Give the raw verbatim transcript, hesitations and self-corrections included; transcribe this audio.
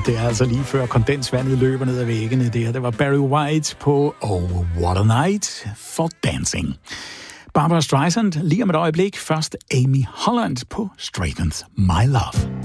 Det er altså lige før kondensvandet løber ned ad væggene der. Det var Barry White på Oh, What a Night for Dancing. Barbra Streisand lige om et øjeblik. Først Amy Holland på Straightens My Love.